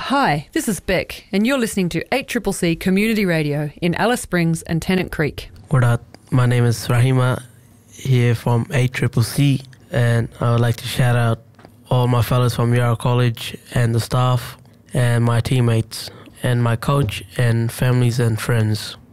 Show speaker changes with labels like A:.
A: Hi, this is Beck, and you're listening to 8CCC Community Radio in Alice Springs and Tennant Creek.
B: What up? My name is Rahima, here from 8CCC, and I would like to shout out all my fellows from Yarra College and the staff and my teammates and my coach and families and friends.